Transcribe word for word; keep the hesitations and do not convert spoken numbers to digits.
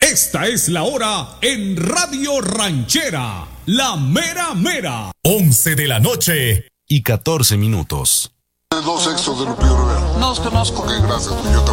Esta es la hora en Radio Ranchera, la mera mera. once de la noche y catorce minutos. Dos sexos de Lupillo Rivera. No los conozco. Ok, gracias. Yo